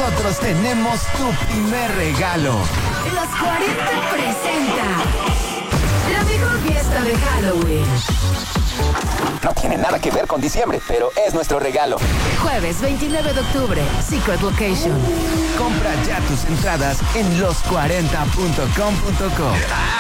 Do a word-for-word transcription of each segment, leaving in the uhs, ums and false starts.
nosotros tenemos tu primer regalo. Los cuarenta presenta la mejor fiesta de Halloween. No tiene nada que ver con diciembre, pero es nuestro regalo. Jueves veintinueve de octubre, Secret Location. Compra ya tus entradas en los cuarenta punto com punto co.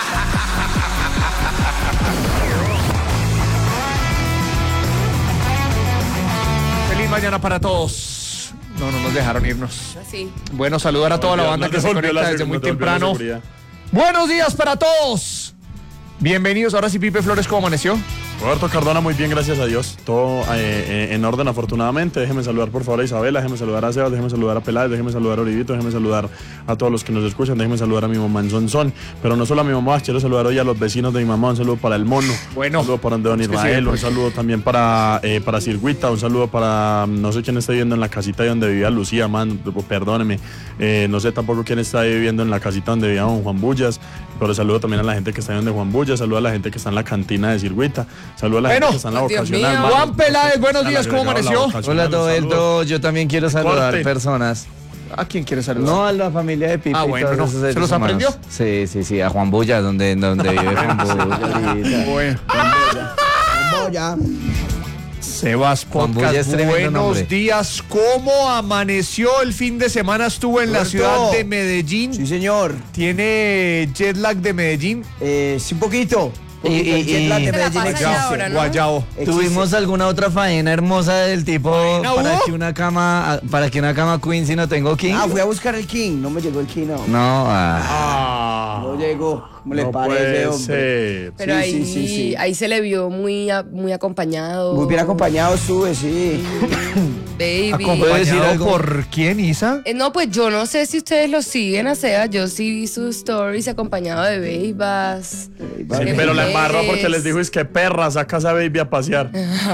Feliz mañana para todos. No, no nos dejaron irnos. Sí. Bueno, saludar a toda la banda que se conecta desde muy temprano. Buenos días para todos. Bienvenidos. Ahora sí, Pipe Flores, ¿cómo amaneció? Roberto Cardona, muy bien, gracias a Dios. Todo eh, en orden, afortunadamente. Déjeme saludar, por favor, a Isabela, déjeme saludar a Sebas, déjeme saludar a Peláez, déjeme saludar a Oribito, déjeme saludar a todos los que nos escuchan, déjeme saludar a mi mamá en Sonsón. Pero no solo a mi mamá, quiero saludar hoy a los vecinos de mi mamá. Un saludo para el mono, bueno, un saludo para don Israel, un saludo también para, eh, para Cirguita, un saludo para no sé quién está viviendo en la casita donde vivía Lucía, man, perdóneme. Eh, no sé tampoco quién está viviendo en la casita donde vivía don Juan Bullas, pero saludo también a la gente que está viviendo de Juan Bullas, saludo a la gente que está en la cantina de Cirguita, saludo a la bueno, gente que está en la vocacional. Mío, Juan Peláez, buenos días, ¿cómo amaneció? Hola a todo el todo, yo también quiero saludar Corte. personas. ¿A quién quieres saludar? No, a la familia de Pipe. Ah, bueno, no. ¿Se los aprendió? Sí, sí, sí, a Juan Bulla, donde, donde vive Juan Bulla. Bueno. Juan Bulla. Sebas Podcast, buenos nombre. días. ¿Cómo amaneció el fin de semana? Estuvo en Roberto. la ciudad de Medellín. Sí, señor. ¿Tiene jet lag de Medellín? Eh, sí, un poquito. Y, y, y, jet lag de Medellín existe. Ahora, ¿no? Guayao. Tuvimos alguna otra faena hermosa del tipo para hubo? que una cama para que una cama queen si no tengo king. Ah, fui a buscar el king, no me llegó el king, no. No, ah. ah no llegó. ¿Cómo le no parece, hombre? Ser. Pero sí, ahí, sí, sí, sí. ahí se le vio muy, muy acompañado. Muy bien acompañado estuve, sí. Baby. ¿Acompañado por quién, Isa? Eh, no, pues yo no sé si ustedes lo siguen a Seba. Yo sí vi sus stories acompañado de Babas. Sí, pero la embarra porque les dijo, es que perra, saca a esa baby a pasear.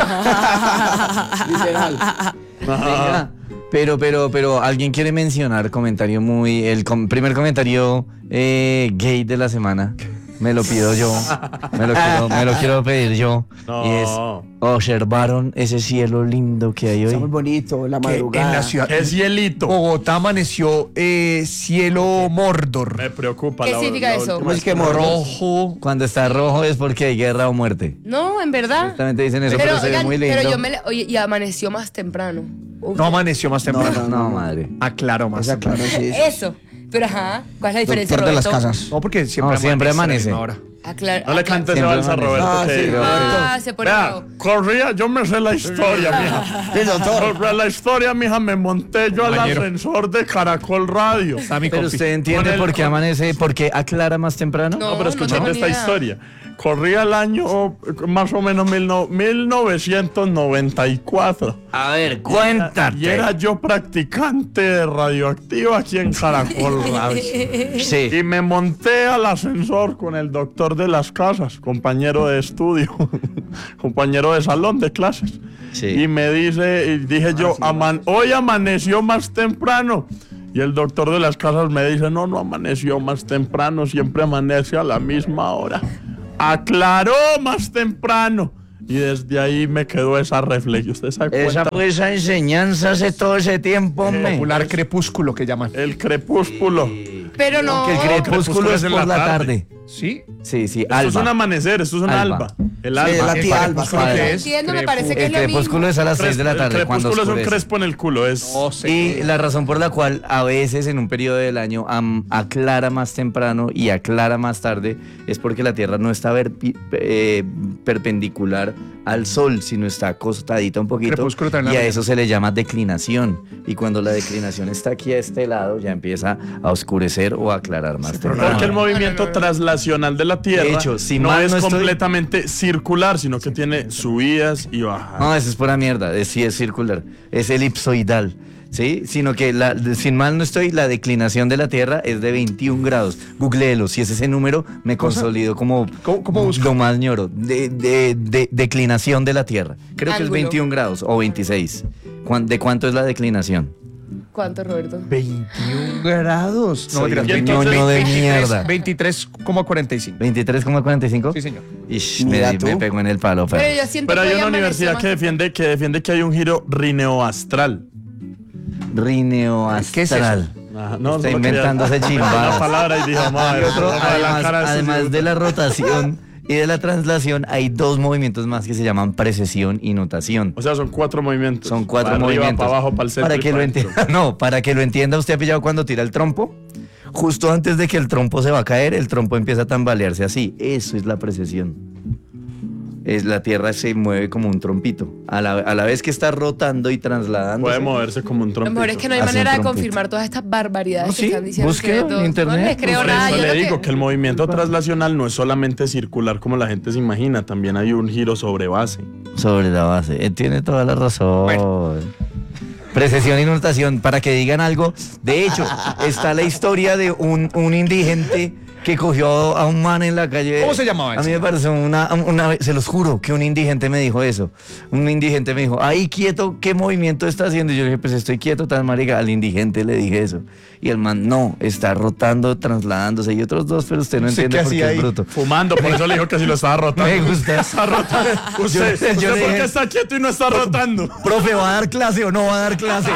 Literal. Venga, pero, pero, pero, alguien quiere mencionar comentario muy, el com- primer comentario eh, gay de la semana. Me lo pido yo, me lo quiero, me lo quiero pedir yo. No. Y es, observaron ese cielo lindo que hay hoy. Está muy bonito, la madrugada. En la ciudad. ¿Qué cielito? Bogotá amaneció eh, cielo Mordor. Me preocupa. ¿Qué la, significa la eso? ¿Cómo es que morro? Rojo. Cuando está rojo es porque hay guerra o muerte. No, en verdad. Justamente dicen eso, pero, Pero, se ve oigan, muy lindo. pero yo me le- oye, y amaneció más temprano. Uf. No amaneció más temprano. No, no, madre. Aclaro más. Esa, claro, sí, sí. Eso. Pero ajá, ¿cuál es la diferencia, Doctor de las Roberto? casas. No, porque siempre No, siempre amanece. amanece. a la misma hora. Aclar- No le aclar- cantes ese Siempre balsa a amanece. Roberto. Ah, que, sí, Ah, se pone Vea, bravo. corría, yo me sé la historia, mija. Sí, doctor. Sobre la historia, mija, me monté yo al Compañero. ascensor de Caracol Radio. Está mi Pero compi. usted entiende Con el- por qué amanece, por qué aclara más temprano. No. No, pero escuchando tengo esta ni idea. historia. Corría el año eh, más o menos mil no- mil novecientos noventa y cuatro. A ver, cuéntate. Y era yo practicante de radioactivo aquí en Caracol Radio. Sí. Y me monté al ascensor con el doctor de las casas, compañero de estudio, compañero de salón de clases. Sí. Y me dice, y dije yo, "Aman- hoy amaneció más temprano". Y el doctor de las casas me dice, no, no amaneció más temprano, siempre amanece a la misma hora. Aclaró más temprano. Y desde ahí me quedó esa reflexión. ¿Usted se da Esa cuenta? fue esa enseñanza hace todo ese tiempo, hombre. Popular crepúsculo que llaman. El crepúsculo. Pero no. Que el crepúsculo es en por la la tarde. tarde. ¿Sí? Sí, sí, Esto es un alba. amanecer, esto es un Alba. alba. El Sí, alba. la ¿El tía Alba. crepúsculo claro. qué es? Entiendo, me parece que El es lo crepúsculo mismo. es a las seis de la tarde, El cuando crepúsculo es un oscurece. crespo en el culo. Es, No sé. Y la razón por la cual a veces en un periodo del año am- aclara más temprano y aclara más tarde es porque la Tierra no está verpi- eh, perpendicular al Sol, sino está acostadita un poquito. Crepúsculo también Y la a mañana. eso se le llama declinación. Y cuando la declinación está aquí a este lado, ya empieza a oscurecer o a aclarar más temprano. porque el movimiento traslacional de la Tierra De hecho, si no mal es no estoy- completamente circular, sino que tiene subidas y bajadas. No, eso es pura mierda, es, sí es circular, es elipsoidal, ¿sí? Sino que, la, de- sin mal no estoy, la declinación de la Tierra es de veintiún grados. Googleelo, si es ese número, me consolido como ¿Cómo- cómo busco? lo más ñoro. De, de- de- declinación de la Tierra. Creo que es Ángulo. veintiún grados o veintiséis. ¿Cuán- ¿De cuánto es la declinación? ¿Cuánto, Roberto? veintiún grados. No, Soy mentiras, un veintitrés, ñoño de veintitrés, mierda. veintitrés coma cuarenta y cinco. ¿veintitrés coma cuarenta y cinco? Sí, señor. Ish, Mira me, tú. me pegó en el palo, Pero Fer. yo siento Pero que hay hoy una amaneció universidad más que defiende, que defiende que hay un giro rineoastral. Rineo ¿Qué es eso? astral. Ah, no, Está solo quería- inventándose Una chimbadas. palabra y dijo, madre, Y otro, la además, cara de este además señor. de la rotación y de la translación, hay dos movimientos más que se llaman precesión y notación. O sea, son cuatro movimientos. Son cuatro para movimientos. Arriba, para abajo, para el centro. Para y que lo adentro. entienda. No, para que lo entienda, usted ha pillado cuando tira el trompo. Justo antes de que el trompo se va a caer, el trompo empieza a tambalearse así. Eso es la precesión. Es, la Tierra se mueve como un trompito. A la, a la vez que está rotando y trasladando. Puede moverse como un Lo trompito. mejor es que no hay Hace manera un de trompito. confirmar todas estas barbaridades No, que sí, están diciendo búsquelo ustedes dos. en internet. No les creo Por nada. eso Yo le lo digo que- que el movimiento translacional no es solamente circular como la gente se imagina, también hay un giro sobre base. Sobre la base. Él tiene toda la razón. Precesión y notación, para que digan algo. De hecho, está la historia de un, un indigente que cogió a un man en la calle. ¿Cómo se llamaba A ese? mí me pareció una, una vez, se los juro, que un indigente me dijo eso. Un indigente me dijo, ahí quieto, ¿qué movimiento está haciendo? Y yo le dije, pues estoy quieto, tan marica. Al indigente le dije eso. Y el man, no, está rotando, trasladándose. Y otros dos, pero usted no ¿Usted entiende qué porque hacía es ahí? bruto. Fumando, por eso le dijo que si lo estaba rotando. Me gusta. Está rotando. Usted, Yo- yo usted le ¿por dije- qué está quieto y no está rotando? Profe, ¿va a dar clase o no va a dar clase?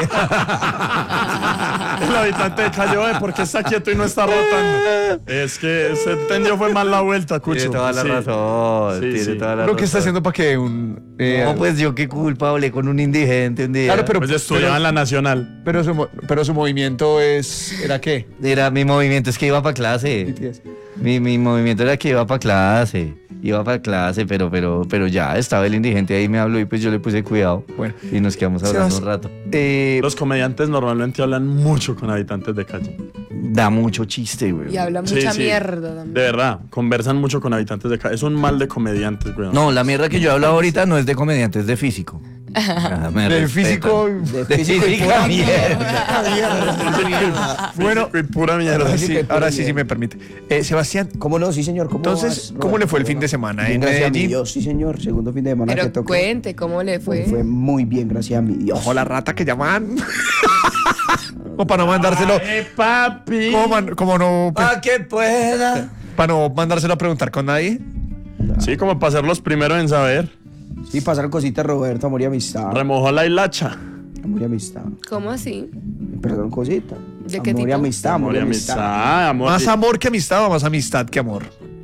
El habitante de Calle Oe, ¿por qué está quieto y no está rotando? Es que se entendió fue mal la vuelta, Cucho. Tiene toda la Sí. razón. Sí, tiene sí. toda la ¿Lo que está razón. haciendo para que un... eh, No, pues yo qué culpa, hablé con un indigente un día. Claro, pero- Pues estudiaba en la Nacional. pero, su, mo- pero su movimiento es... ¿Era qué? Era mi movimiento, es que iba para clase. Mi, mi movimiento era que iba para clase. Iba para clase, pero, pero, pero ya estaba el indigente ahí, me habló y pues yo le puse cuidado. Bueno. Y nos quedamos hablando un Sebas, rato. Eh, Los comediantes normalmente hablan mucho con habitantes de calle. Da mucho chiste, güey. Y habla Sí, mucha sí. mierda De también. verdad, conversan mucho con habitantes de calle. Es un mal de comediantes, güey. No, la mierda que yo hablo ahorita no es de comediante, es de físico. Ah, me del respetan. físico... De físico y pura mierda. Bueno, y pura mierda. ahora sí, que pura ahora sí, sí mierda. me permite. Eh, Sebastián, ¿Cómo no? Sí, señor. ¿Cómo entonces, vas, ¿cómo le fue el Roberto? fin de semana Bien, en gracias a mi Medellín? Dios, sí, señor. Segundo fin de semana que Pero tocó. cuente cómo le fue. Fue muy bien, gracias a mi Dios. Ojo la rata que llaman. Como para no mandárselo... ¡Eh, papi! ¿Cómo, man- cómo no... Pa' que pueda. Para no mandárselo a preguntar con nadie? Sí, como para ser los primeros en saber. Sí, pasaron cositas, Roberto, amor y amistad. Remojó la hilacha. Amor y amistad. ¿Cómo así? Perdón, cositas. ¿De qué Amor y tipo? amistad, amor Amor y y amistad. amistad, amor. ¿Más y- amor que amistad o más amistad que amor?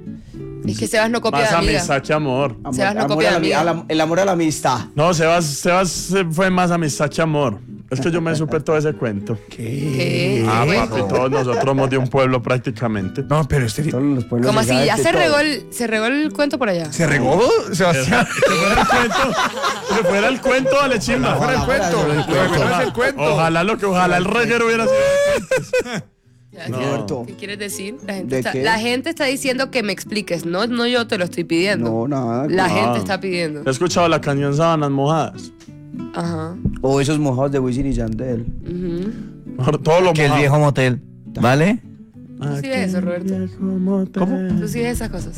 Es que Sebas no copia Más de amiga. amistad que amor. Amor, Sebas no amor copia a la, de mi- amiga. a la- el amor a la amistad. No, Sebas, Sebas eh, fue más amistad que amor. Es que yo me supe todo ese cuento. ¿Qué? Ah, ¿Qué? papi, todos nosotros somos de un pueblo prácticamente. No, pero este... Todos los pueblos ¿Cómo se así? saben ¿Ya de se todo. regó, el, se regó el cuento por allá? ¿Se regó, Sebastián? Que fuera el cuento. Que fuera el cuento, vale, chimba. Fuera el cuento. fuera el Lo de menos es el Oja- cuento. Ojalá lo que ojalá el reguero hubiera sido. Ya, No. Roberto. ¿Qué quieres decir? La gente, ¿De está, qué? la gente está diciendo que me expliques, no, no yo te lo estoy pidiendo. No, nada. La Ah. gente está pidiendo. He escuchado la canción Sábanas Mojadas. Ajá. O esos mojados de Wisin y Yandel. Ujú. Mejor todo lo Que el mojado. viejo motel. ¿Vale? ¿Tú sí ves eso, Roberto? ¿Cómo? ¿Tú sí ves esas cosas?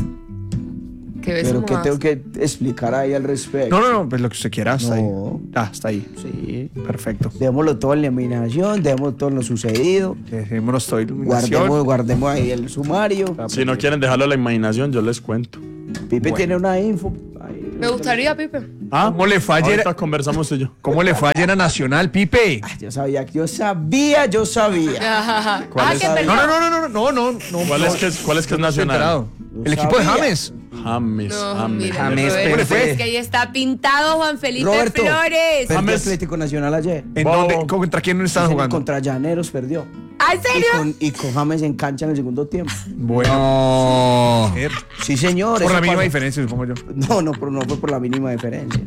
Que ves Pero ¿qué mojadas. tengo que explicar ahí al respecto? No, no, no, pues lo que usted quiera, hasta No. ahí. Ah, está ahí. Sí. Perfecto. Dejémoslo todo en la imaginación, dejémoslo todo en lo sucedido. Dejémonos todo Guardemos, iluminación. guardemos ahí el sumario. Si no quieren dejarlo a la imaginación, yo les cuento. Pipe tiene una info. ahí. Me gustaría, Pipe. ¿Ah? ¿Cómo le fue ayer? Ahorita conversamos tú y yo. ¿Cómo le fue ayer a Nacional, Pipe? Ah, yo sabía, yo sabía, yo sabía. Ah, ¿Cuál es? que No, perdón. no, no, no, no, no, no. ¿Cuál no, es que es, cuál es, que es no estoy nacional? enterado. Lo El equipo de sabía. James. James, No, James. mira, James Roberto, Pérez. es que ahí está pintado Juan Felipe Roberto, Flores. perdió James. Atlético Nacional ayer. ¿En Bobo. dónde? ¿Contra quién estaban Sí, jugando? Contra Llaneros perdió. ¿Ah, en Y serio? con, y con James en cancha en el segundo tiempo. Bueno. No. eh, Sí, señor. Por eso la mínima pasó. diferencia, supongo yo. No, no, pero no fue por la mínima diferencia.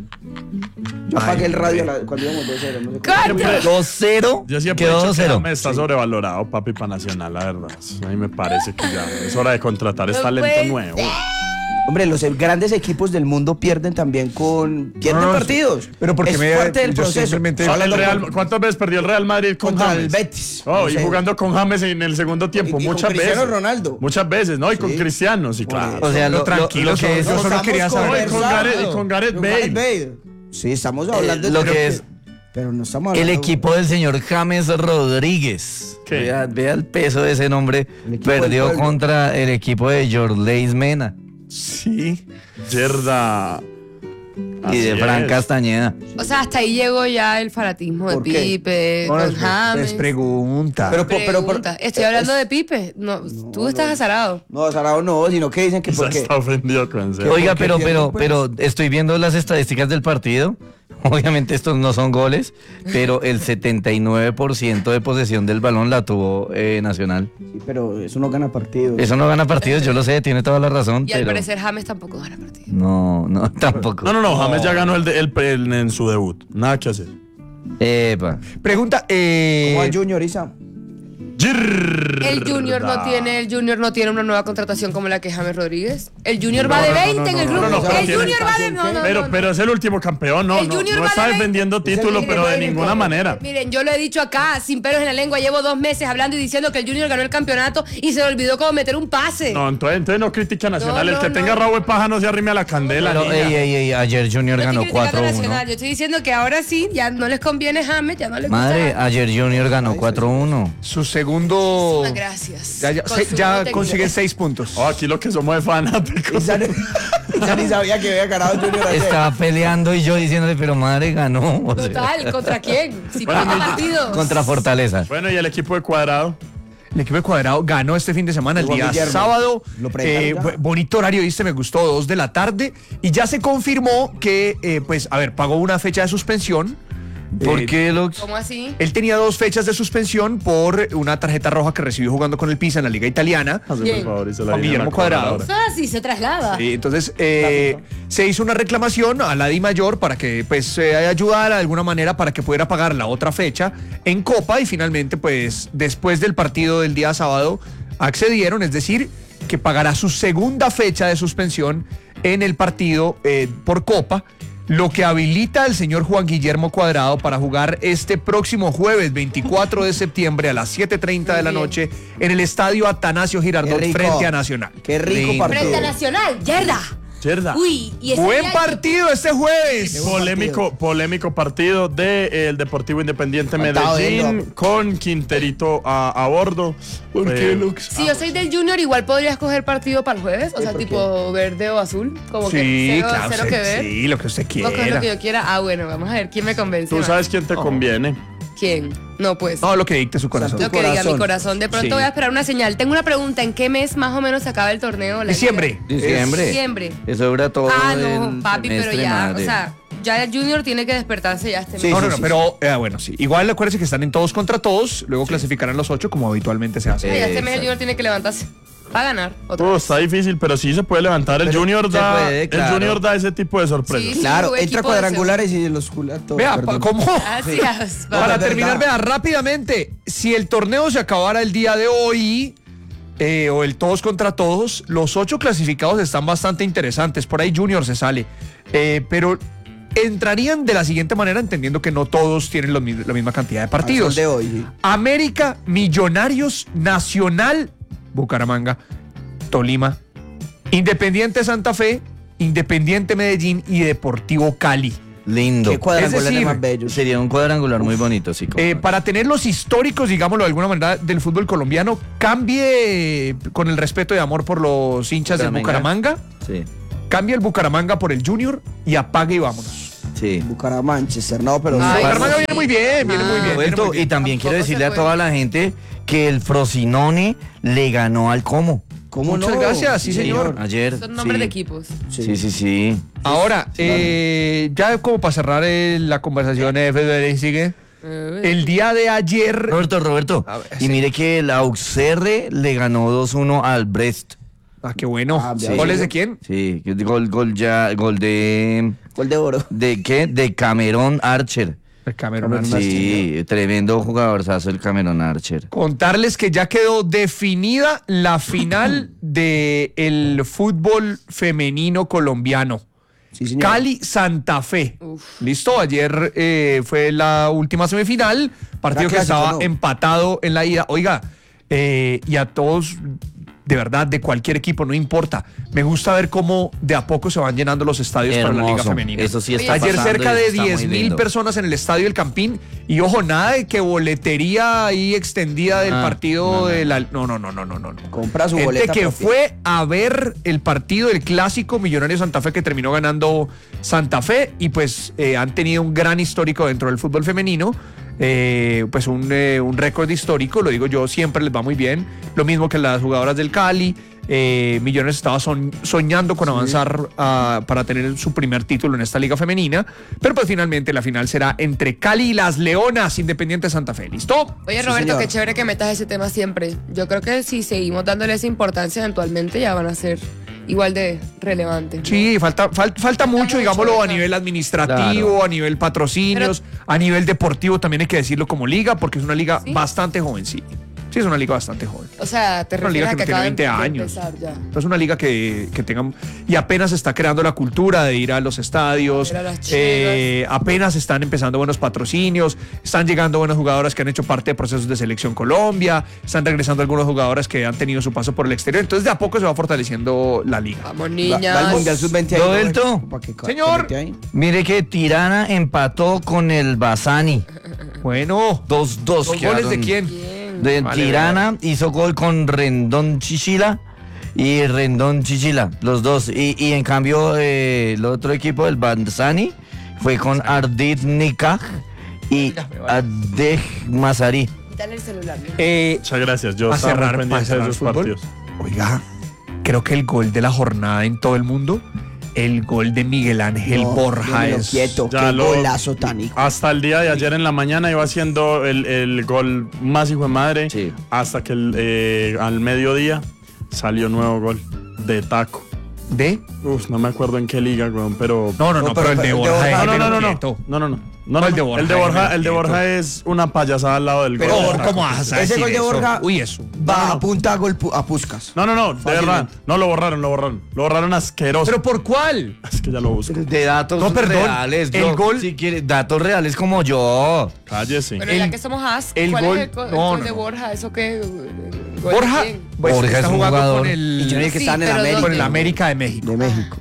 Yo Ay, apagué el radio hombre. a la- cuando íbamos dos cero. No sé cómo. ¿Cuánto? dos cero. Yo siempre he Quedó dicho dos que cero. James está sobrevalorado, papi, para Nacional, la verdad. A mí me parece que ya es hora de contratar es No talento puede nuevo. Hombre, los grandes equipos del mundo pierden también con... Pierden No, no, partidos. pero porque es me- parte del yo proceso. simplemente- Ahora el Hablando Real- con- ¿Cuántas veces perdió el Real Madrid con contra James? el Betis. Oh, O y sea, jugando con James en el segundo tiempo, Y- y con muchas Cristiano veces. Ronaldo. Muchas veces, ¿no? Y con Sí. Cristiano, sí, claro. O sea, No, lo, lo- tranquilo, lo que es, yo solo Estamos quería saber. No, y con conversando. Gareth- y con Gareth Con Bale. Bale. Sí, estamos hablando Eh, lo pero que es- Pero no estamos el hablando... equipo del señor James Rodríguez. ¿Qué? Vea, vea el peso de ese nombre. El equipo del Perdió pueblo. contra el equipo de Jorleis Mena. Sí. Yerda. y de Así Fran es. Castañeda. O sea, hasta ahí llegó ya el fanatismo de ¿Por qué? Pipe, No, con es, es James. pregunta. Pero, pero, pero, Pregunta. Estoy hablando de Pipe. No, tú estás azarado. No, Sarao no, sino que dicen que Se porque... está ofendido con eso. Oiga, porque pero, pierden, pero, pues. pero estoy viendo las estadísticas del partido. Obviamente estos no son goles, pero el setenta y nueve por ciento de posesión del balón la tuvo eh, Nacional. Sí, pero eso no gana partidos. Eso no gana partidos, yo lo sé, tiene toda la razón. Y al pero parecer James tampoco gana partido. No, no, tampoco. No, no, no, James ya ganó el, de- el, el- en su debut. Nada que hacer. Epa. Pregunta, eh, ¿Cómo va Junior, Isa? El Junior no tiene, el Junior no tiene una nueva contratación como la que James Rodríguez. El Junior va de no, no, veinte en el no, grupo. no, no, pero el tiene- Junior va de no, no, Pero, no, no. pero es el último campeón, no, El no, Junior no va está de veinte. defendiendo título, pero de ninguna manera. Miren, yo lo he dicho acá, sin pelos en la lengua, llevo dos meses hablando y diciendo que el Junior ganó el campeonato y se le olvidó cómo meter un pase. No, entonces, entonces no critica a Nacional. No, el que no, tenga no. rabo de paja no se arrime a la candela. Pero, niña. ey, ey, ey, ayer Junior No estoy ganó criticando cuatro a uno. Nacional, yo estoy diciendo que ahora sí, ya no les conviene James, ya no les Madre, gusta. ayer Junior ganó cuatro uno. su segundo... Muchas gracias. Ya, ya, Con se- su ya nuevo técnico. consigue seis puntos. Oh, aquí lo que somos de fanáticos. Isa, Isa ni sabía que había ganado Junior ayer. Estaba peleando y yo diciéndole, pero madre, ganó. O sea, Total, ¿contra quién? Si Bueno, pierde mi- partidos. contra Fortaleza. Bueno, y el equipo de Cuadrado. El equipo de Cuadrado ganó este fin de semana, el Juan día Guillermo. sábado. Lo presentaron ya. bu- bonito horario, viste, me gustó, dos de la tarde. Y ya se confirmó que, eh, pues, a ver, pagó una fecha de suspensión. ¿Por Eh, qué lo.? ¿Cómo así? Él tenía dos fechas de suspensión por una tarjeta roja que recibió jugando con el Pisa en la Liga Italiana. Hazme Bien. por favor y se la Juan viene a la Guillermo Cuadrado. cobradora. Ah, sí, se traslada. Sí, entonces eh, se hizo una reclamación a la Di Mayor para que pues se ayudara de alguna manera para que pudiera pagar la otra fecha en Copa y finalmente pues después del partido del día sábado accedieron, es decir, que pagará su segunda fecha de suspensión en el partido eh, por Copa, lo que habilita al señor Juan Guillermo Cuadrado para jugar este próximo jueves veinticuatro de septiembre a las siete treinta de la Muy noche en el estadio Atanasio Qué Girardot rico. frente a Nacional. Qué rico Lindo. partido. Frente a Nacional, yerda. Yerda. Uy, y ese Buen día- partido este jueves. Polémico, polémico partido del Deportivo Independiente Faltaba Medellín verlo. con Quinterito a, a bordo. ¿Por Eh, qué, Lux? Si yo soy del Junior, igual podría escoger partido para el jueves. O sea, tipo verde o azul. Como que Sí, cero, claro. cero usted- que ver. Sí, lo que usted Puedo coger lo quiera. que yo quiera. Ah, bueno, vamos a ver quién me convence. Tú más. sabes quién te conviene. ¿Quién? No, pues. No, lo que dicte su corazón. Lo que diga mi corazón. corazón. De pronto Sí. voy a esperar una señal. Tengo una pregunta. ¿En qué mes más o menos se acaba el torneo? La Diciembre. liga? Diciembre. Diciembre. Eso dura todo. Ah, no, el papi, pero semestre, ya. madre. O sea, ya el Junior tiene que despertarse ya este Sí, mes. No, no, sí, no, sí, pero eh, bueno, sí. Igual acuérdense que están en todos contra todos, luego clasificarán los ocho como habitualmente se hace. Ya este mes el Exacto. Junior tiene que levantarse. Va a ganar. Otra Oh, vez. está difícil, pero sí se puede levantar. El Pero Junior se da, puede, el claro. Junior da ese tipo de sorpresas. Sí. Claro, buen entra equipo de cuadrangulares y los cula todos. Vea, perdón. pa- ¿cómo? Gracias. Para verdad. terminar, vea, rápidamente, si el torneo se acabara el día de hoy, eh, o el todos contra todos, los ocho clasificados están bastante interesantes. Por ahí Junior se sale. Eh, pero entrarían de la siguiente manera, entendiendo que no todos tienen lo mi- la misma cantidad de Al partidos. sol de hoy. sí. América, Millonarios, Nacional, Bucaramanga, Tolima, Independiente Santa Fe, Independiente Medellín y Deportivo Cali. Lindo. Qué cuadrangulares Es decir, más bellos. Sería un cuadrangular muy bonito, sí. como Eh, no. para tener los históricos, digámoslo de alguna manera, del fútbol colombiano, cambie con el respeto y amor por los hinchas del Bucaramanga. Bucaramanga, Sí, cambie el Bucaramanga por el Junior y apague y vámonos. sí. Bucaramanga, Manchester, no, pero... Ay, Bucaramanga viene muy bien, viene muy bien. viene Roberto, muy bien. y también quiero Tampoco decirle se a toda puede. la gente que el Frosinone le ganó al Como. ¿Cómo Muchas no? gracias, sí, señor. Ayer. Son nombres sí. de equipos. Sí, sí, sí. Ahora, eh, ya como para cerrar eh, la conversación, eh, Fede, sigue. El día de ayer. Roberto, Roberto. A ver, y sí. mire que el Auxerre le ganó dos uno al Brest. Ah, qué bueno. Ah, Sí. ¿Goles de quién? Sí, gol, gol ya, gol de. Gol de oro. ¿De qué? De Cameron Archer. El Cameron. Sí, tremendo jugadorzazo el Cameron Archer. Contarles que ya quedó definida la final del fútbol femenino colombiano. Sí, señor. Cali Santa Fe. Listo, ayer eh, fue la última semifinal, partido Era que clásico, estaba ¿no? empatado en la ida. Oiga, eh, y a todos de verdad, de cualquier equipo, no importa. Me gusta ver cómo de a poco se van llenando los estadios para la Liga Hermoso. Femenina. Eso sí está Ayer pasando cerca y de está muy diez mil lindo. personas en el estadio El Campín y ojo, nada de que boletería ahí extendida del Ah, partido no, no, de la... No, no, no, no, no, no. Compra su Gente boleta que propia. fue a ver el partido del clásico Millonario Santa Fe que terminó ganando Santa Fe y pues eh, han tenido un gran histórico dentro del fútbol femenino. Eh, pues un, eh, un récord histórico, lo digo yo, siempre les va muy bien. Lo mismo que las jugadoras del Cali. Eh, Millones estaba son- soñando con avanzar ah, para tener su primer título en esta liga femenina, pero pues finalmente la final será entre Cali y las Leonas, Independiente Santa Fe. ¿Listo? Oye, Sí, Roberto, señor. qué chévere que metas ese tema siempre. Yo creo que si seguimos dándole esa importancia, eventualmente ya van a ser igual de relevantes. ¿no? Sí, falta, fal- falta mucho, mucho, digámoslo, a ¿verdad? nivel administrativo, Claro. a nivel patrocinios, a nivel deportivo también hay que decirlo como liga, porque es una liga ¿Sí? bastante joven, sí. Sí, es una liga bastante joven. O sea, te Una liga refieres a que que no tiene acaban veinte de años. empezar ya. Es una liga que, que tenga... Y apenas está creando la cultura de ir a los estadios. A ver a las chivas. eh, apenas están empezando buenos patrocinios. Están llegando buenas jugadoras que han hecho parte de procesos de selección Colombia. Están regresando algunas jugadoras que han tenido su paso por el exterior. Entonces, de a poco se va fortaleciendo la liga. Vamos, Va, niñas. va al Mundial sub veinte ahí, Roberto. Roberto, para que ca- Señor. conecte ahí. Mire que Tirana empató con el Basani. Bueno. dos dos. ¿Dos goles de quién? Bien. De Vale, Tirana hizo gol con Rendón Chichila y Rendón Chichila, los dos. Y, y en cambio, eh, el otro equipo, el Basani, fue con Ardit Nikah y Adej Mazari. Quítale el celular. ¿no? Eh, Muchas gracias. Yo ¿Pa estaba muy cerrar- pa pendiente de cerrar esos fútbol? partidos. Oiga, creo que el gol de la jornada en todo el mundo, el gol de Miguel Ángel No, Borja déjelo es... quieto, Ya qué lo- golazo tan hijo. Hasta el día de ayer en la mañana iba haciendo el, el gol más hijo de madre. Sí. Hasta que el, eh, al mediodía salió nuevo gol de taco. ¿De? Uf, no me acuerdo en qué liga, weón, pero. No, no, no, No, pero, pero- el de pero el de Borja Borja- es no, no, no, no, no. quieto. No, no, no. No, No, no, el de no. Borja, El de Borja, el el de quieto. Borja es una payasada al lado del Pero, gol. ¿cómo vas a Ese decir gol de eso? Borja- Uy, eso. Va a punta a gol pu- a Puskas. No, no, no, de Fácilmente. verdad. No, lo borraron, lo borraron. Lo borraron asqueroso. ¿Pero por cuál? Es que ya lo busco. De datos No, perdón, reales. el yo, gol- Si quiere, datos reales como yo. Cállese. Pero El- ya que somos as, el ¿cuál gol- es el, co- el no, gol no, de no. Borja? ¿Eso qué? ¿Gol de Borja, quién? pues, Borja está es un jugando jugador. con Y el, yo dije que Sí, están en pero América. con el ¿dónde? América de México. De México.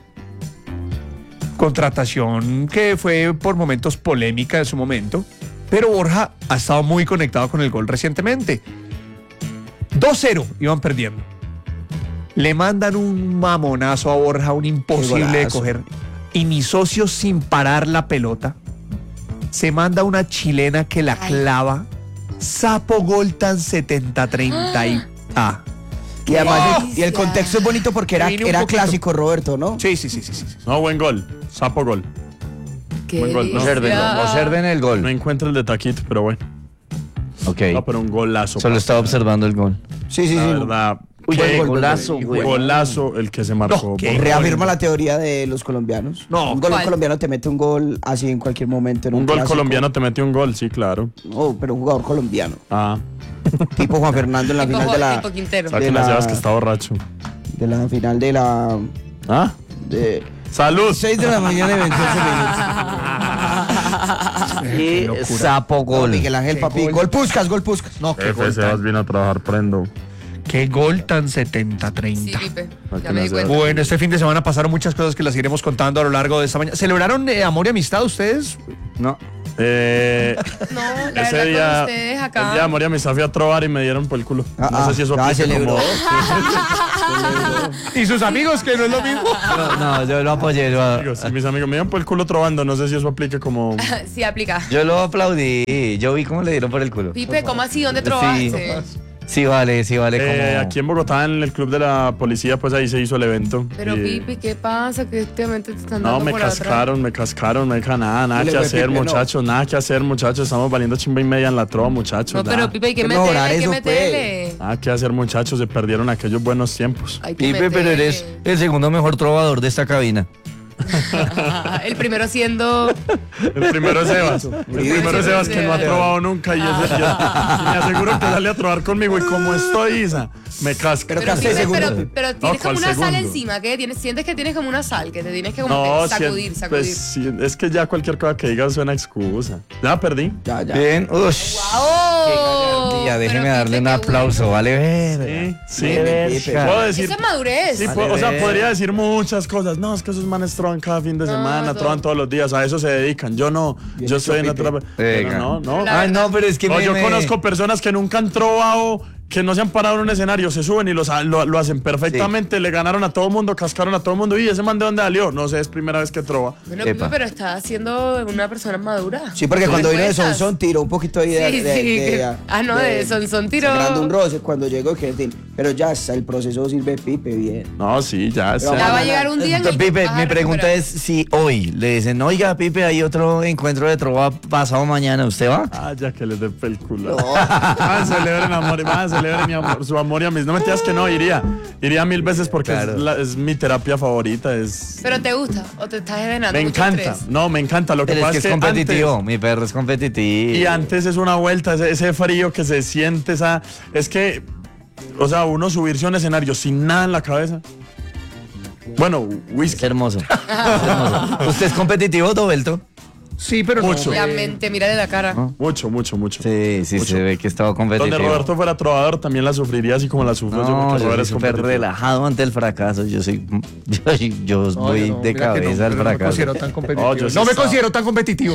Contratación que fue por momentos polémica en su momento, pero Borja ha estado muy conectado con el gol recientemente. dos cero iban perdiendo. Le mandan un mamonazo a Borja, un imposible de golazo. coger. Y mi socio, sin parar la pelota, se manda una chilena que la Ay. clava. Sapo gol tan setenta treinta y... Ah. Y además, ¡Oh! el, y el contexto es bonito porque era, Vine un era poquito. clásico, Roberto, ¿no? Sí, sí, sí, sí, sí. No, buen gol. Sapo gol. Qué Buen gol, ¿no? Observen, delicia. observen el No gol. encuentro el de Taquito, pero bueno. Ok. No, pero un golazo. Solo pa. estaba observando el gol. Sí, sí, La sí. verdad. Uy, qué qué golazo, güey. Golazo el que se marcó. No, qué por- Reafirma la teoría de los colombianos. No, un gol ¿cuál? colombiano te mete un gol así en cualquier momento. En un Un gol clásico. colombiano te metió un gol, sí, claro. No, pero un jugador colombiano. Ah, Tipo Juan Fernando en la Tipo final de la, tipo Quintero. saquen De las la- llaves que está borracho. de la final de la Ah, de salud. seis de la mañana y veintiocho minutos. Y locura. Sapo No, gol. Miguel Ángel, Qué papi. gol. Gol Puskas, gol Puskas. No, qué Jefe, gol Sebas tan, vino a trabajar prendo. qué gol tan setenta Sí, treinta. Pipe. Para Ya que me no di se- cuenta. Bueno, este fin de semana pasaron muchas cosas que las iremos contando a lo largo de esta mañana. ¿Celebraron eh, amor y amistad ustedes? No. Eh, No, la ese verdad día, con ustedes el acá. día de Moria me fui a trobar y me dieron por el culo. Ah, no sé si eso ah, aplica celebró. como... ¿Y sus amigos, que no es lo mismo? No, no, yo lo apoyé. Yo, Amigos, mis amigos me dieron por el culo trobando, no sé si eso aplica como... Sí, aplica. yo lo aplaudí. Yo vi cómo le dieron por el culo. Pipe, ¿cómo así? ¿Dónde Sí. trobaste? Sí, vale, sí, vale. Eh, como... aquí en Bogotá, en el club de la policía, pues ahí se hizo el evento. Pero Y- Pipe, ¿qué pasa? Que últimamente te están No, dando me por atrás. cascaron, me cascaron, no hay nada, nada Le que fue hacer, Pipe, no. muchachos, nada que hacer, muchachos. Estamos valiendo chimba y media en la trova, muchachos. No, pero nada. Pipe, hay que Hay que mejorar meterle, hay que eso, pues. meterle. Nada que hacer, muchachos, se perdieron aquellos buenos tiempos. Hay que Pipe, pero meterle. eres el segundo mejor trovador de esta cabina. El primero siendo. El primero es Sebas. El primero es Sebas que no ha trovado nunca y, ese- y- y me aseguro que sale a trobar conmigo. Y como estoy, Isa, me casca. Pero Pero, casi Pipe, segundo. pero, pero tienes ¿cuál como una sal segundo? encima, ¿qué? Tienes, sientes que tienes como una sal, que te tienes que como No, que si- sacudir, sacudir. pues sí, es que ya cualquier cosa que digas suena excusa. Ya perdí. Ya, ya. Bien. Ush. ¡Oh! Ya, déjeme Pero darle un Pipe, qué aplauso, vale ver. Sí, sí. Pipe. Puedo decir. Eso es madurez. Sí, po- o sea, podría decir muchas cosas. No, es que esos manes troban cada fin de No, semana, no. troban todos los días, a eso se dedican. Yo no, Bien yo hecho, estoy en Pipe. otra. Pero Venga. no, no. La- Ay, no, pero es que No, me, yo me- conozco personas que nunca han trovado, que no se han parado en un escenario, se suben y los, ha- lo, lo hacen perfectamente, le ganaron a todo mundo, cascaron a todo mundo. Y ese man de dónde salió, no sé, es primera vez que trova. Bueno, Epa. Pipe, pero está siendo una persona madura. Sí, porque Sí. cuando vino de Cuentas. Sonson tiró un poquito ahí de... Sí, de- sí, de- que- ah, no, de Sonson tiró. Sangrando un roce cuando llegó, que pero ya está, el proceso sirve Pipe bien. No, sí, ya. Pero sé. Ya va a llegar un día en el que Pipe, vas a mi pregunta recuperar. es si hoy le dicen, oiga, Pipe, hay otro encuentro de trova pasado mañana, ¿usted va? Ah, ya que les dé el culo. Ah, celebren amor, ah, celebren mi amor, su amor y a mis. No mentiras que no, iría. Iría mil veces porque Claro. es, la- es mi terapia favorita. Es. ¿Pero te gusta o te estás envenenando? Me mucho encanta. estrés? No, me encanta. Lo que Pero es pasa que es competitivo, mi perro es competitivo. Antes, y antes es una vuelta, ese, ese frío que se siente, esa. Es que. O sea, uno subirse a un escenario sin nada en la cabeza. Bueno, Es whisky. hermoso. Es hermoso. ¿Usted es competitivo, Dobelto? Sí, pero Mucho. no. La eh, mente, mírale la cara. Mucho, mucho, mucho. Sí, sí, Mucho. se ve que estaba competitivo. Donde Roberto fuera trovador también la sufriría así como la sufro yo No, porque yo Roberto soy es súper competitivo. relajado ante el fracaso. Yo soy, yo, yo no, voy yo no, de mira que no, cabeza al pero no me fracaso. considero tan competitivo. No, yo sí no me estaba. considero tan competitivo.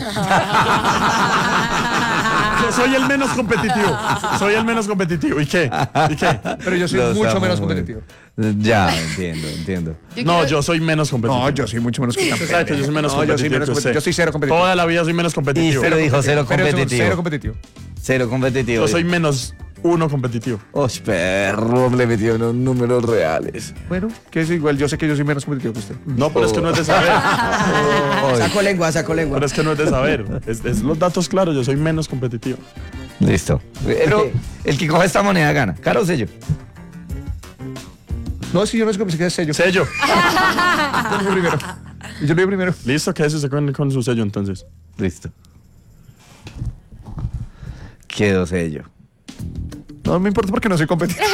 Yo soy el menos competitivo. Soy el menos competitivo. ¿Y qué? ¿Y qué? Pero yo soy Los mucho amo menos muy. competitivo. Ya, entiendo, entiendo. Yo No, quiero- yo soy menos competitivo. No, yo soy mucho menos competitivo. Usted sabe que yo soy menos No, yo soy competitivo menos que competitivo. usted. Yo soy cero competitivo. Toda la vida soy menos competitivo. Pero dijo cero Pero soy competitivo. cero competitivo. Cero competitivo. Yo soy menos uno competitivo. Oh, perro, le metió unos números reales. Bueno, que es igual, yo sé que yo soy menos competitivo que usted. No, pero es que no es de saber. Saco lengua, saco lengua. Pero es que no es de saber. Es, es los datos claros. Yo soy menos competitivo. Listo. Pero el que coja esta moneda gana. ¿Caro o sello? No, si yo no sé cómo se queda sello. Sello. Yo lo digo primero. Yo lo digo primero. Listo, quédese usted con, con su sello entonces. Listo. Quedó sello. No me importa porque no soy competitivo.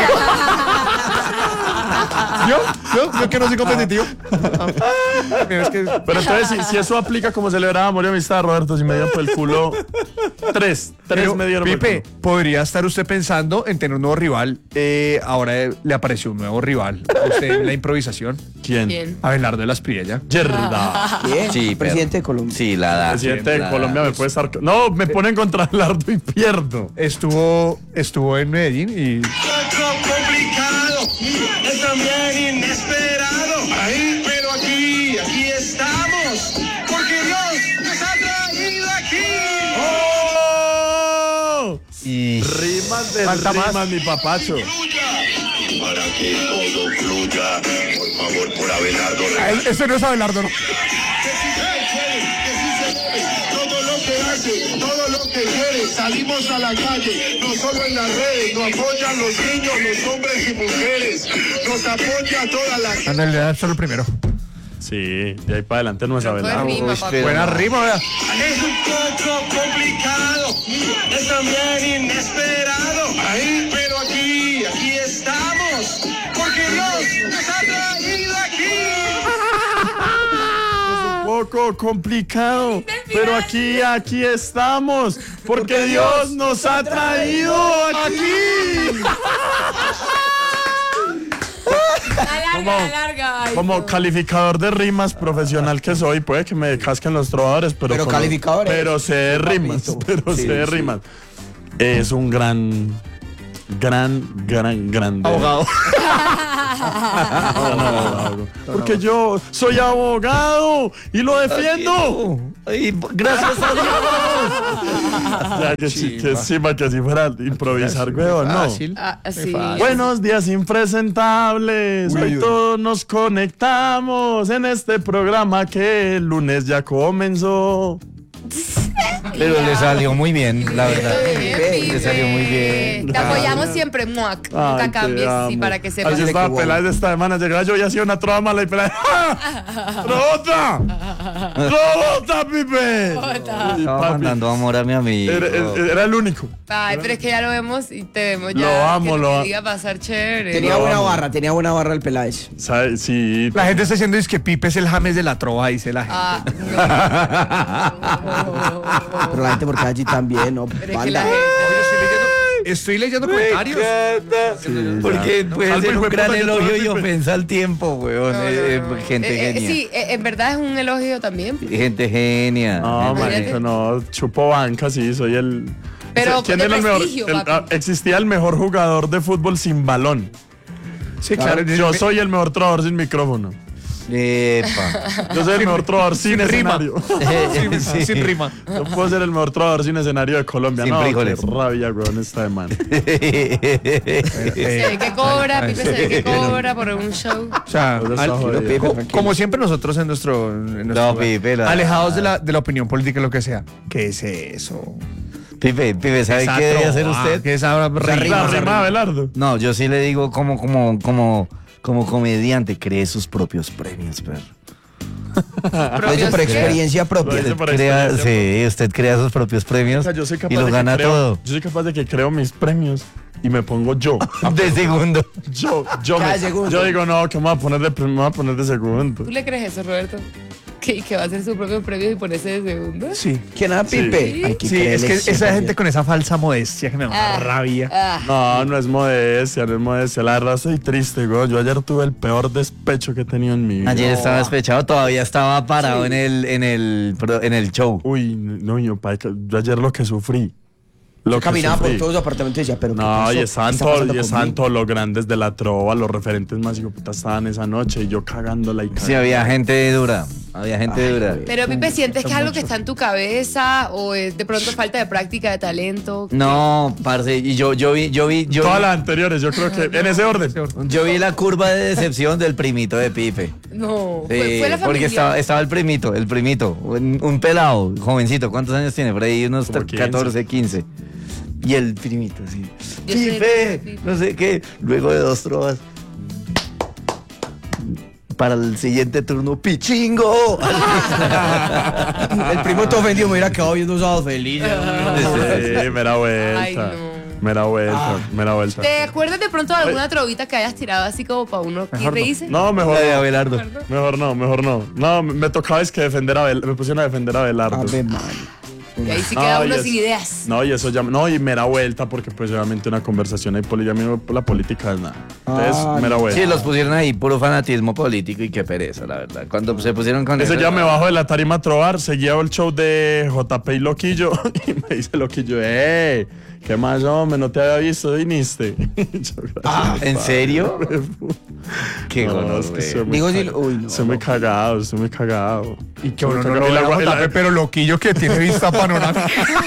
¿Yo? ¿Yo? ¿Yo que no soy competitivo? Mira, es que... Pero entonces, si, si eso aplica como celebraba amor y amistad, Roberto, si me dieron por el culo. Tres. Tres Pero, me dieron por Pipe, el culo. podría estar usted pensando en tener un nuevo rival. Eh, ahora eh, le apareció un nuevo rival. A usted en la improvisación. ¿Quién? ¿Quién? Abelardo de las Priella. Yerda. ¿Quién? Sí, Presidente de perro. Colombia. Sí, la da. Presidente la de Colombia da. me puede estar. No, me ponen contra Lardo y pierdo. Estuvo, estuvo en Medellín y complicado, es también inesperado. Ahí, pero aquí, aquí estamos, porque Dios nos ha traído aquí. ¡Oh! Y Rimas de Falta más. rimas, mi papacho. Para que todo fluya, por favor, por Abelardo. Ah, ese no es Abelardo, ¿no? Que sí se puede, que sí se mueve, todo lo que hace, todo lo que quiere, salimos a la calle, no solo en las redes, nos apoyan los niños, los hombres y mujeres, nos apoya toda la gente. En realidad, solo el primero. Sí, de ahí para adelante no es Pero fue Abelardo. rima, Uy, papi. pero- Buena rima, ¿verdad? Es un poco complicado, es también inesperado. Ahí, pero aquí, aquí estamos, porque Dios nos ha traído aquí. Un poco complicado, pero aquí, aquí estamos, porque Dios nos ha traído aquí. Alarga, alarga. Ay, Como no. calificador de rimas profesional que soy, puede que me casquen los trovadores, pero, Pero como- calificador es. pero sé de rimas, Papito. pero sé de rimas. Es un gran, gran, gran, gran Abogado. gran abogado. Porque yo soy abogado y lo defiendo. Ay, gracias a Dios. Ya, que, sí, que encima que si fuera improvisar, weón, no. Fácil. Ah, sí. Buenos días impresentables, Uy, hoy uy. todos nos conectamos en este programa que el lunes ya comenzó. Pero le salió muy bien, la verdad. Bien, Le Pipe. salió muy bien. Te apoyamos siempre, Muac. Nunca Ay, te cambies, sí, amo. para que Así sepas. Así estaba que pelada de esta semana, llegaba yo y hacía una trova mala y pelada. ¡Ah! ¡Robota! ¡Robota, Pipe! Robota. Y, Estaba papi, mandando amor a mi amigo. era, era- era el único. Ay, pero es que ya lo vemos y te vemos ya. Lo amo, que lo te amo. diga pasar chévere. Tenía Lo buena amo. barra, tenía buena barra el Peláez. ¿Sabe? Sí. La gente está diciendo es que Pipe es el James de la trova, dice la gente. Ah, no. Pero la gente porque allí también, ¿no? Pero es que Banda. la gente. Oye, estoy leyendo, Estoy leyendo comentarios. Porque puede Calma, ser hijo un de gran puta, yo elogio también y me- ofensa al tiempo, weón. No, no, Eh, no. eh, gente Eh, eh, genia. Sí, eh, en verdad es un elogio también. Gente genia. No, Gente marico, no. Chupo banca, sí, soy el. Pero ¿Quién de era el mejor? prestigio, el- papi. ah, existía el mejor jugador de fútbol sin balón. Sí, claro. Yo soy el mejor trovador sin micrófono. Epa. Yo soy el mejor trovador sin, sin rima. escenario. sin, Sí. sin rima. Yo puedo ser el mejor trovador sin escenario de Colombia. Sin no, frijoles. qué rabia, weón, esta de man. Se ve que cobra, Pipe se ve que cobra por un show. O sea, Todo está al- jodido. Pipe, co- tranquilo. como siempre nosotros en nuestro, en nuestro No, lugar, Pipe, la- alejados de la, de la opinión política, lo que sea. ¿Qué es eso? Pipe, Pipe, ¿sabe Esa qué debe hacer trova, usted? ¿Qué es esa rima? La Esa rima de Abelardo. No, yo sí le digo como, como, como, como comediante, cree sus propios premios, perro. Lo dice por experiencia propia. Lo dice por Crea- experiencia, sí, usted crea sus propios premios O sea, yo soy capaz y los de que gana creo- todo. Yo soy capaz de que creo mis premios y me pongo yo. De segundo. Yo, yo, Cada me- segundo. yo digo, no, que me voy a poner de, prim- me voy a poner de segundo. ¿Tú le crees eso, Roberto? ¿Que, que va a hacer su propio premio y ponerse de segundo? Sí. ¿Quién era Pipe? Sí. Hay que Sí, es que creerle esa siempre. gente con esa falsa modestia que me da Ah. rabia. Ah, No, no es modestia, no es modestia. La verdad estoy triste, güey. Yo ayer tuve el peor despecho que he tenido en mi vida. Ayer estaba despechado, todavía estaba parado en el, en el, pro- en el show. Uy, no, yo, pa, que- yo ayer lo que sufrí. Lo que Caminaba por sufrí. todos los apartamentos y decía, pero ¿qué No, pasó? y ¿Qué estaban, está todos, pasando y estaban conmigo? todos los grandes de la trova, los referentes más hijo de puta estaban esa noche y yo cagándola y Sí, cagándola. había gente dura. Había gente dura. pero Pipe, ¿sientes que es algo que está en tu cabeza o es de pronto falta de práctica, de talento? No, parce, y yo, yo vi, yo vi, yo Todas vi, las anteriores, yo creo que en ese orden. yo vi la curva de decepción del primito de Pipe. No, Sí, fue, fue la familia. porque estaba, estaba el primito, el primito, un, un pelado, jovencito, ¿cuántos años tiene? Por ahí unos Como quince. catorce, quince. Y el primito, así. Yo sé, Pipe, Pipe. no sé qué. Luego de dos trovas. Para el siguiente turno, ¡pichingo! El primo te ofendió, me hubiera quedado viendo sábado feliz. Sí, mera vuelta. Ay, no. Mera vuelta, mera vuelta. ¿Te acuerdas de pronto de alguna trovita que hayas tirado así como para uno que Mejor reírse? No, mejor La de no. Abelardo. Mejor no, mejor no. No, me tocaba es que defender a Abel, me pusieron a defender a Abelardo. Ave María. Y ahí sí No, queda y uno es- sin ideas. No, y eso ya, no, y mera vuelta, porque pues obviamente una conversación ahí, poli- ya mismo la política es nada. Entonces, Ah, mera vuelta. Sí, los pusieron ahí, puro fanatismo político y qué pereza, la verdad. Cuando se pusieron con Ese eso. ya me bajo de la tarima a trobar, seguía el show de J P y Loquillo, y me dice Loquillo, ¡ey! ¿Qué más, hombre? No te había visto, viniste. Yo, Ah, gracias, ¿en padre. serio? Qué No, gonorrea. es que soy muy Digo, sí, cagado. uy, no, Soy muy cagado, soy muy cagado. Y que Soy uno muy no lo cagado. Y la vea gua- y la- J P, pero loquillo que tiene vista panorámica.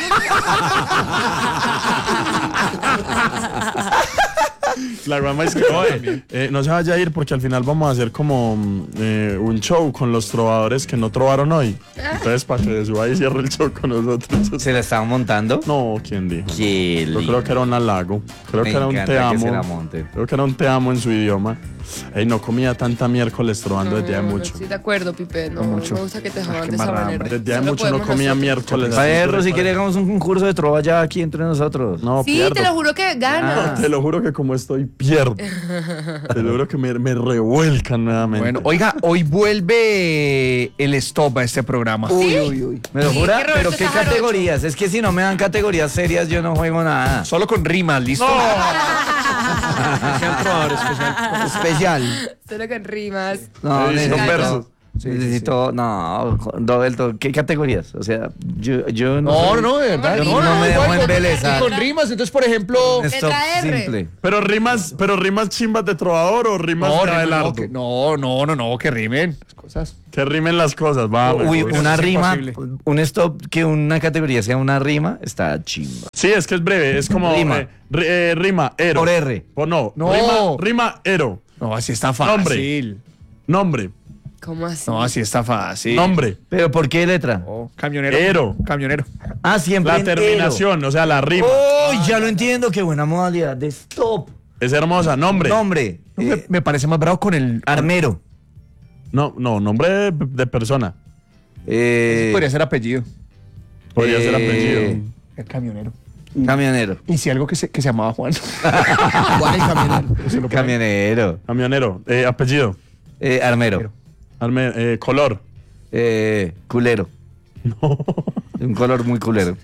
La guama es que, oye, eh, no se vaya a ir porque al final vamos a hacer como mm, eh, un show con los trovadores que no trovaron hoy. Entonces, para que suba y cierre el show con nosotros. ¿Se la estaban montando? No, ¿quién dijo? Qué Yo lindo. creo que era un halago. Creo Me que era un encanta te que amo. se la monten. Creo que era un te amo en su idioma. Ey, no comía tanta miércoles trovando desde hace No, mucho. Sí, de acuerdo, Pipe. No, mucho. me gusta que te jodan qué de esa mala manera. hambre. Desde hace Solo mucho no podemos comía nosotros. miércoles. Perro, si quiere hagamos un concurso de trova ya aquí entre nosotros. No, Sí, pierdo. te lo juro que ganas. Te lo juro que como estoy, pierdo. Te lo juro que me, me revuelcan nuevamente. Bueno, oiga, hoy vuelve el stop a este programa. Uy, uy, uy. ¿Me lo Sí, jura? que Roberto ¿Pero qué está jarocho. categorías? Es que si no me dan categorías serias yo no juego nada. Solo con rimas, ¿listo? Especial trovador, especial. Especial. Solo con rimas. No, Sí, son necesito, versos. necesito, no, Roberto, ¿qué categorías? O sea, yo, yo no. No, soy- no, de verdad. No, No, no me dejo igual, embelezar. y con rimas, entonces, por ejemplo. un stop Letra R. simple. Pero rimas, pero rimas chimbas de trovador o rimas No, de rimas, Abelardo. no, que- no, no, no, no, que rimen las cosas. Que rimen las cosas, vamos. Uy, eso una es rima, imposible. un stop que una categoría sea una rima, está chimba. Sí, es que es breve, es como Rima. eh, ri- eh, rima, ero. Por R. O no, No. Rima, rima, ero. No, así está fácil. Nombre. Nombre, ¿Cómo así? No, así está fácil. nombre, ¿Pero por qué letra? Oh, camionero. Ero. Camionero. Ah, siempre la en terminación, o sea, la rima. ¡Oh, ya lo entiendo! ¡Qué buena modalidad de stop! Es hermosa, nombre. Nombre. Me, eh, me parece más bravo con el. armero. No, no, nombre de, de persona. Eh, Podría ser apellido. Podría ser eh, apellido. El camionero. Camionero. Y si algo que se, que se llamaba Juan. Juan el camionero. Camionero. Camionero, eh, apellido. Eh, armero. Arme- eh, color. Eh, culero. Un color muy culero.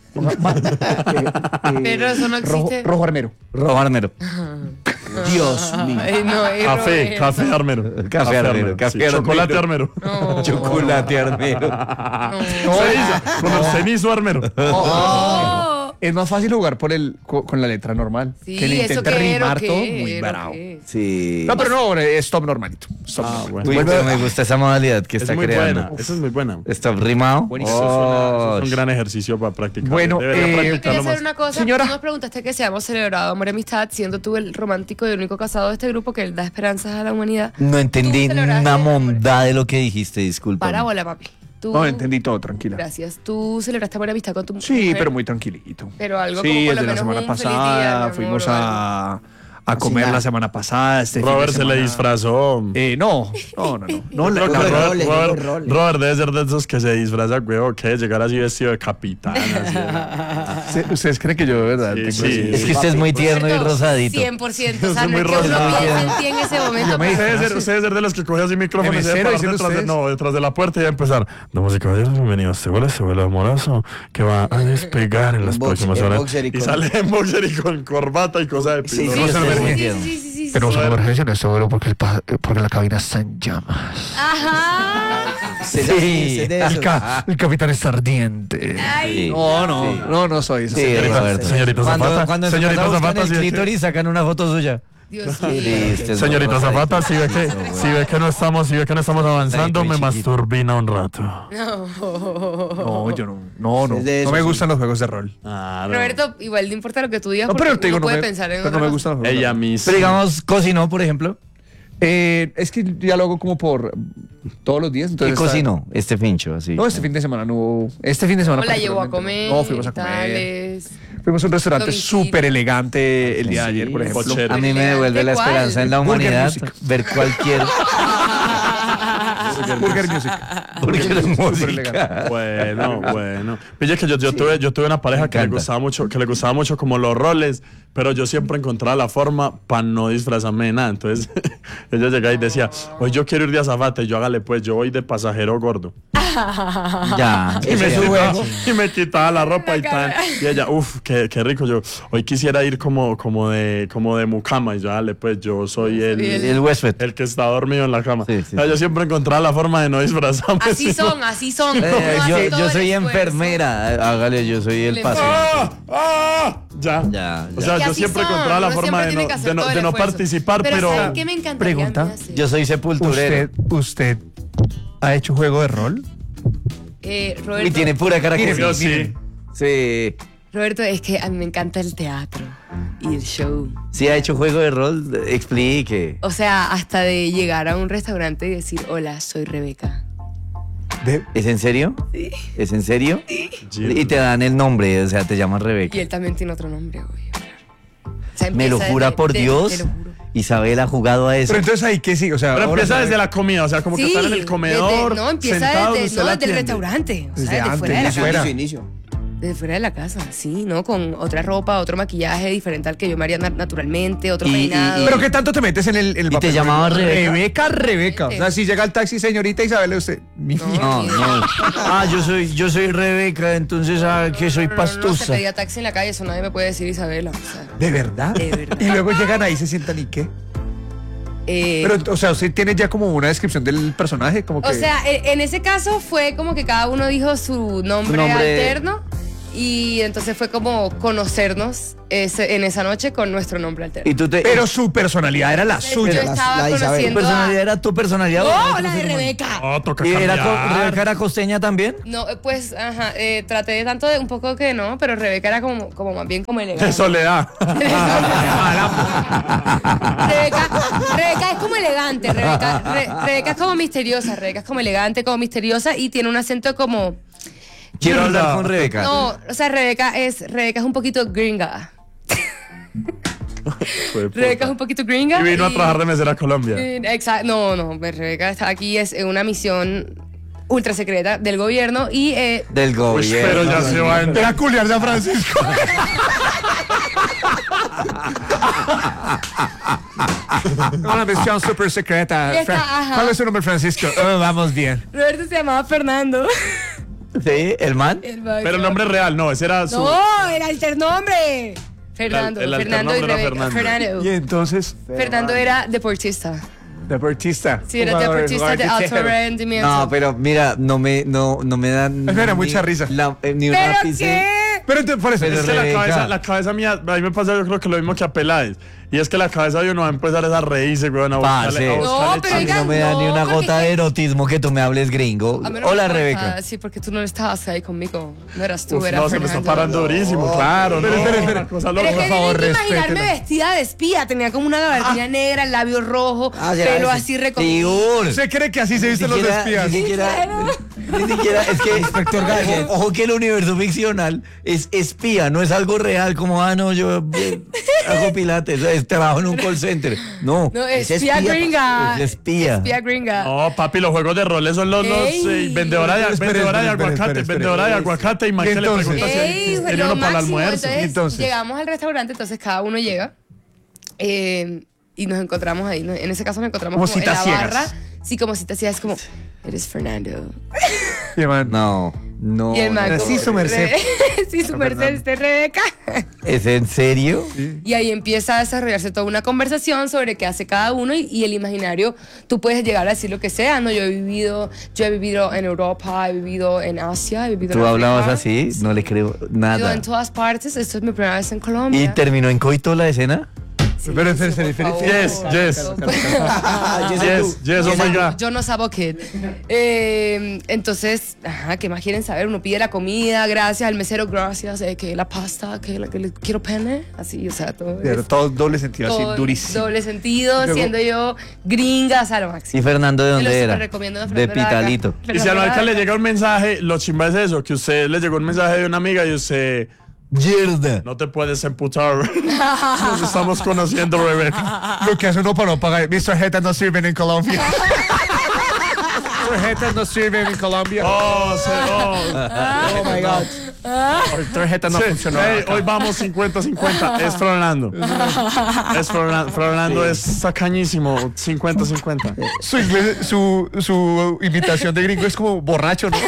Pero eso no Rojo, existe. rojo armero. Rojo armero. Dios mío. Ay, no, es Café, rojo. café armero. Café armero, café sí, armero. Chocolate armero. No. Chocolate armero. Ceniza, con el cenizo armero. Oh. Es más fácil jugar por el, co- con la letra normal. Sí, que le eso intente que era, rimar ¿qué? todo, muy Era, bravo. ¿qué? Sí. No, pero no, es stop normalito. Stop Ah, normal. bueno. Uy, pero me gusta esa modalidad que Es está muy creando. buena, esa es muy buena. ¿Está rimado? Buenísimo. Eso es, una- eso Oh, es un gran ejercicio para practicar. Bueno, Debería eh, Yo quería practicarlo hacer más. una cosa. Señora. Tú nos preguntaste que si habíamos celebrado amor y amistad, siendo tú el romántico y el único casado de este grupo que da esperanzas a la humanidad. No entendí Tú celebraste una el amor. mondad de lo que dijiste, disculpa. Parábola, papi. Tú, No, entendí todo, tranquila. Gracias. Tú celebraste amor y amistad con tu Sí, mujer. pero muy tranquilito. Pero algo sí, como por lo desde la menos semana un feliz pasada día, mi amor, fuimos o a, a comer nada. la semana pasada. Este fin de Robert se le semana. disfrazó. Eh, no, no, no, no. no la- Creo que la- Robert- Robert, roles, Robert- digo roles. Robert debe ser de esos que se disfraza, huevo, que llegar así vestido de capitán. Así. ¿Se- ¿Ustedes creen que yo de verdad Sí, tengo sí, así? Es que usted es muy tierno y rosadito. cien por ciento. O sea, Yo no soy es muy que uno rosado. piense en ti en ese momento. Yo me pero- Usted debe ser, usted debe ser de los que coge así micrófono y ¿En se debe mesero parar diciendo detrás de, ustedes? no, detrás de la puerta y empezar. Damas y caballeros, bienvenidos. Este vuelo, este vuelo amoroso que va a despegar en las En box- próximas en horas. boxer y Y con- sale en boxer y con corbata y cosa de Sí, pino. sí, No sí, se sí, me- muy Sí, tierno. sí, sí, sí, sí, Tenemos sí. una emergencia en este vuelo porque, el pa- porque la cabina está en llamas. Ajá. Usted ya- usted de El, esos. ca- el capitán está ardiente. Sí. No, no, Sí. no, no soy esa Sí, señorita. Roberto. Señorita cuando, Zapata, cuando en su señorita casa buscan Zapata, el sí, es que- clítoris sacan una foto suya. Dios mío. Triste, Señorita rosadito. Zapata, si ve que, si ve que no estamos, si ve que no estamos avanzando, Ahí, me chiquito. masturbina un rato. No, yo no. No, no. Es de No me esos, gustan los juegos de rol. Roberto, igual no importa lo que tú digas, No, porque pero te digo, uno no puede me, pensar en pero otra no me cosa. gustan los juegos de Ella rol. misma. Pero digamos, cocinó, por ejemplo. Eh, es que ya lo hago como por todos los días. ¿Qué Entonces está- cocinó? Este fincho, así. No, este fin de semana no hubo. Este fin de semana. ¿Cómo la llevó a particularmente comer? No, fuimos a comer. tales? Fuimos a un restaurante Domicilio. súper elegante el día de ayer, por ejemplo. Cochero. A mí me devuelve la ¿Cuál? esperanza en la Burger humanidad Music. ver cualquier Burger Music. Burger Súper Music. elegante. Bueno, bueno. Pille que yo, yo, tuve, yo tuve una pareja que le encanta. gustaba mucho, que le gustaba mucho como los roles, pero yo siempre encontraba la forma para no disfrazarme de nada. Entonces ella llegaba y decía, hoy yo quiero ir de azafate, yo hágale pues, yo voy de pasajero gordo. Ya. Y me, ese es su quitaba, juego. y me quitaba la ropa y tal. Y ella, uff, qué, qué rico. Yo hoy quisiera ir como, como de como de mucama. Y yo, dale, pues yo soy el, Sí, El huésped. el que está dormido en la cama. Sí, sí, O sea, yo siempre encontraba la forma de no disfrazarme. Así sino- son, así son. Eh, Uno hace yo, todo yo el soy esfuerzo. enfermera. Hágale, yo soy el Le- paciente. ¡Ah! ¡Ah! Ya. Ya, O ya. sea, Que yo así siempre son, encontraba la uno forma siempre de tiene no, que hacer de no, todo el de no esfuerzo. participar, pero. Pero ¿saben qué me encantaría a mí Pregunta. hacer? Yo soy sepulturero. ¿Usted, ¿Usted ha hecho juego de rol? Eh, Roberto, Y tiene pura cara que Mire, Yo sí. sí. Sí. Roberto, es que a mí me encanta el teatro y el show. Sí ha hecho juego de rol, explique. O sea, hasta de llegar a un restaurante y decir, hola, soy Rebeca. ¿Es en serio? Sí. ¿Es en serio? Gilda. Y te dan el nombre, o sea, te llamas Y Rebeca. él también tiene otro nombre, obvio. O sea, Me lo empieza jura desde- por de- Dios. Te lo juro. Isabel ha jugado a eso. Pero entonces ahí que sí, o sea. Pero ahora empieza sabe- desde la comida, o sea, como que Sí, están en el comedor. desde- no, empieza sentados, desde, usted no, la desde el atiende. restaurante. O sea, Desde desde antes, fuera de la desde casa. fuera. Su inicio. Desde fuera de la casa, sí, ¿no? Con otra ropa, otro maquillaje diferente al que yo me haría na- naturalmente, otro Y- y- peinado. y- Pero ¿qué tanto te metes en el, en el ¿Y te papel? llamaba Rebeca? Rebeca, Rebeca. O sea, si llega el taxi, señorita Isabel, usted. mi- No, no. Ah, yo soy, yo soy Rebeca, entonces ah, que soy No, no, no, se pastusa. pedía taxi en la calle, eso nadie me puede decir Isabela. O sea, ¿De verdad? De verdad. Y luego llegan ahí, se sientan y qué. eh, Pero, o sea, usted tiene ya como una descripción del personaje, como que. o sea, en, en ese caso fue como que cada uno dijo su nombre, Su nombre- alterno y entonces fue como conocernos ese- en esa noche con nuestro nombre alterno. Y tú te. Pero su personalidad era la Yo suya. la- estaba la Isabel. ¿Tu conociendo personalidad a... era tu personalidad? ¡Oh, la de Rebeca! Oh, toca ¿Y era co- cambiar. Rebeca era costeña también? No, eh, pues, ajá, eh, traté de tanto de un poco que no, pero Rebeca era como, como más bien como De elegante. soledad. Rebeca, Rebeca es como elegante, Rebeca, Re- Rebeca es como misteriosa, Rebeca es como elegante, como misteriosa y tiene un acento como... Quiero hablar con Rebeca. No, o sea, Rebeca es, Rebeca es un poquito gringa. Fue puta. Rebeca es un poquito gringa. Y vino a trabajar de mesera a Colombia. Exacto, no, no, Rebeca está aquí, es una misión ultra secreta del gobierno y... Eh, Del Uy, gobierno. pero ya se va a entrar. Era culiar San Francisco. Una misión súper secreta. Esta, Fra- ajá. ¿Cuál es su nombre, Francisco? Oh, vamos bien. Roberto se llamaba Fernando. Sí, el man. El man, Pero el nombre real, no, ese era su... No, el alternombre. Fernando, El- el Fernando y alternombre era Rebeca. Fernando. Fernando. Y entonces, Fernando era deportista. deportista. Sí, era Jugador- deportista de jugador alto tijero. rendimiento. No, pero mira, no me, no, no me dan. Es verdad, ni- mucha risa. la- eh, ni un ¿Pero ápice. qué? Pero te, por eso, Pero Es que la Rebeca. cabeza, la cabeza mía, a mí me pasa yo creo que lo mismo que a Peláez. Y es que la cabeza de uno va a empezar a reírse, weón, a buscarle, a Parce. buscarle No, pero A mí chistes. no me da no, ni una porque gota es que- de erotismo que tú me hables gringo. A mí no me Hola, importa, Rebeca. Sí, porque tú no estabas ahí conmigo. No eras tú, Uf, era no, se me está Fernando. parando durísimo, claro. Pero no, espere, espere. una cosa Pero loca. es que por favor, tienen que imaginarme respétela. vestida de espía. Tenía como una gabardina negra, el labio rojo, Ah, ya, pelo ese. así recogido. Tiur. ¿Usted cree que así se visten los espías? Ni siquiera, ni siquiera, es que Inspector Gadget. ojo, ojo que el universo ficcional es espía, no es algo real como, ah, no, yo eh, hago pilates, es, trabajo en un call center. No, No, Es espía, espía, gringa. es espía. Espía gringa. No, papi, los juegos de roles son los, los Ey. eh, vendedora de, Espere, vendedora de espere, espere, aguacate, espere, vendedora de espere. aguacate y Y Mike le entonces- pregunta si Ey, hay- fue tiene lo uno para el máximo. almuerzo. Entonces, Entonces. llegamos al restaurante, entonces cada uno llega eh, y nos encontramos ahí. ¿no? En ese caso nos encontramos Como como, en citas la ciegas. barra. Sí, como citas ciegas, como, eres Fernando. Sí, man. No, no. Y el man no. como, Sí, su merced. "Re- sí, su merced, este Rebeca. ¿Es en serio? Y ahí empieza a desarrollarse toda una conversación sobre qué hace cada uno y, y el imaginario, tú puedes llegar a decir lo que sea, ¿no? Yo he vivido, yo he vivido en Europa, he vivido en Asia, he vivido en ¿Tú hablabas África, así? No le creo he vivido nada. en todas partes, esto es mi primera vez en Colombia. ¿Y terminó en coito la escena? Sí, Pero, sí, espere, por espere, favor. Yes, yes. Yes, yes, oh my God. Yo no sabo kid. Eh, entonces, ajá, ¿qué más quieren saber? Uno pide la comida, gracias al mesero, gracias, eh, que la pasta, que, la, que le quiero pene, así, o sea, todo. Pero es- todo doble sentido, todo así durísimo. Doble sentido, Luego- siendo yo gringa, o sea, lo máximo. ¿Y Fernando de Te lo dónde súper era? recomiendo, De Fernando Araca. Pitalito. Y si a Fernando la vez le Araca. llega un mensaje, lo chimba es eso, que usted le llegó un mensaje de una amiga y usted Yerda. no te puedes emputar. Nos estamos conociendo, Rebeca. Lo que hace uno para no pagar. Mis tarjetas no sirven en Colombia. Tarjetas no sirven en Colombia. Oh, se, oh. Oh my God. Tarjeta no Sí, funcionó. hey, acá. hoy vamos cincuenta cincuenta. Es Fernando. Es Fernando. Fernando es sacañísimo. cincuenta cincuenta. Su, inglés- su, su imitación de gringo es como borracho, ¿no?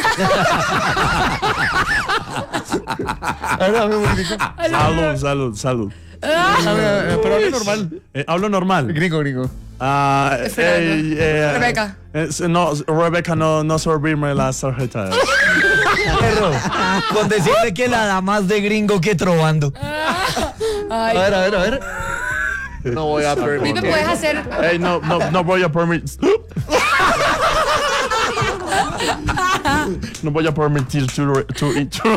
A ver, dame un gringo. Salud, salud, salud. A ver, a ver, pero hable normal. Eh, hablo normal. Gringo, gringo. Ah, Fernando. eh, eh, Rebeca. eh, no, Rebeca, no, no servirme las tarjetas. Perro, con decirle que la da más de gringo que trovando. Ay, A ver, a ver, a ver. No voy a Dime, puedes hacer. Hey, no, no, no voy a permitir. No voy a permitir tu, tu, tu-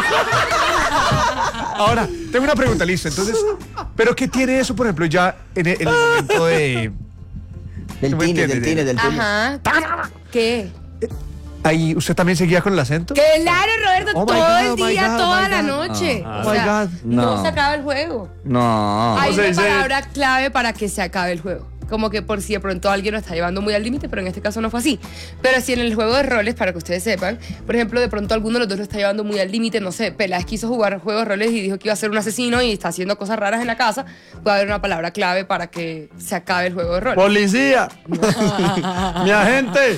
Ahora, tengo una pregunta, listo. Entonces, ¿pero qué tiene eso, por ejemplo, ya en el, en el momento de. Del ¿Tú me tine, del entiendes? tine, del tine. Ajá. ¿Qué? Ahí, ¿usted también seguía con el acento? Claro, Roberto, Oh my todo God, el oh my día, God, toda oh my la God. noche. Ah. O Oh my sea, God. no. No. se acaba el juego. No. Hay se una dice? palabra clave para que se acabe el juego. Como que por si de pronto alguien lo está llevando muy al límite, pero en este caso no fue así. Pero si en el juego de roles, para que ustedes sepan, por ejemplo, de pronto alguno de los dos lo está llevando muy al límite, no sé, Peláez quiso jugar juegos de roles y dijo que iba a ser un asesino y está haciendo cosas raras en la casa, puede haber una palabra clave para que se acabe el juego de roles. ¡Policía! ¡Mi agente!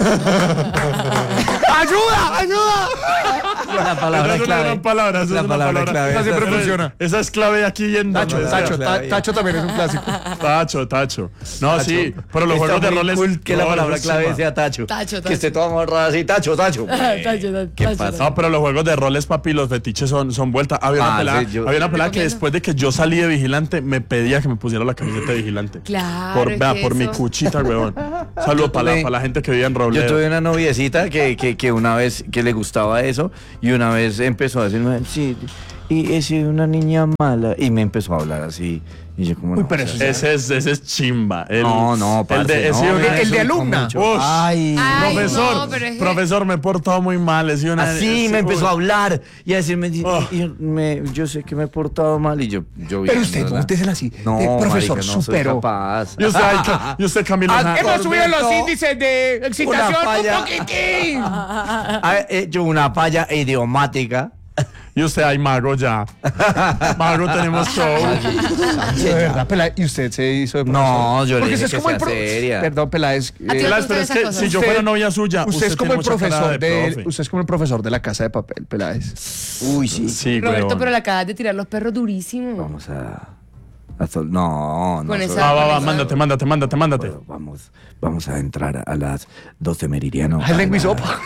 ¡Ayuda! ¡Ayuda! La palabra Esa es una clave. gran palabra. esa La es una palabra palabra. clave. Esa siempre Esa- funciona. Esa es clave aquí en Tacho, donde Tacho, sea. ta- Tacho también es un clásico. Tacho, Tacho. No, sí, pero los Está juegos de muy roles. cool que la no, palabra eso es clave chimba. sea tacho. Tacho, tacho. Que esté toda amarrada así, tacho, tacho. ¿Qué pasa? No, pero los juegos de roles, papi, los fetiches son, son vuelta. Había una Ah, pelada, sí, yo- había una pelada que Recomiendo. después de que yo salí de vigilante, me pedía que me pusiera la camiseta de vigilante. Claro, Por, es vea, que por mi eso- cuchita, weón. Saludos para la, tuve- para la gente que vive en Robledo. Yo tuve una noviecita que, que, que una vez que le gustaba eso y una vez empezó a decirme, sí, y es una niña mala. Y me empezó a hablar así. Y yo como, no, pero o sea, eso Ese es, ese es chimba. El, No, no, el parce, de, he no, sido- vea, el de eso con alumna. mucho- Ush. Ay. Ay, profesor, no, pero es que- profesor, me he portado muy mal. He sido una- Así es- me empezó a uy. hablar y a decirme, y- Oh. y yo, me- yo sé que me he portado mal y yo, yo Pero usted, viéndola. móntesela así. No, Eh, profesor, marica, no soy supero. capaz. Y usted, ay, ca- y usted camina. Ah, na- hemos subido los Roberto, índices de excitación una falla. un poquitín. Ha hecho una falla idiomática. Y Y usted, ay, Mago, ya. Mago, tenemos show. De verdad, Peláez, ¿y usted se hizo de profesor? No, yo le Porque dije usted es que como el sea pro- seria. Perdón, Peláez. ¿A ti eh, no te Peláez, pero es gustan que esas si yo Usted- fuera novia suya, Usted es como tiene el mucha cara profesor de, profe. usted es como el profesor de La Casa de Papel, Peláez. Uy, sí. Sí, Roberto, huevón. pero le acabas de tirar los perros durísimo. Vamos a... a sol- no, no. Con sol- esa- Va, va, va, Esa- mándate, mándate, mándate, mándate. Bueno, vamos, vamos a entrar a las doce meridiano. Ay, a lengua y la- sopa.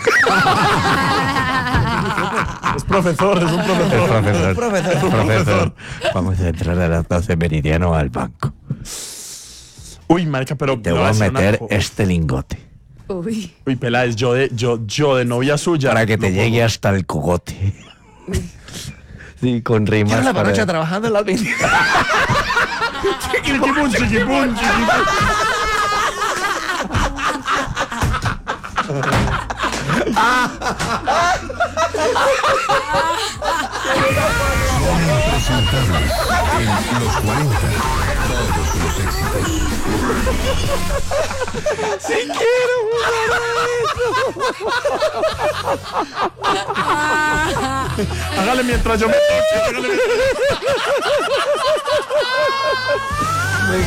Es profesor, es un profesor. Profesor, Profesor. profesor, vamos a entrar a las doce meridiano al banco. Uy, marica, pero Te le voy a decir una meter co- este lingote Uy. Uy, Peláez, yo de, yo, yo de novia suya. para que te no llegue hasta el cogote. Sí, con rimas. Quiero la para- panocha trabajando en la avenida. Chiquipún, chiquipún, chiquipún. Hágale mientras yo me toque. Hágale mientras-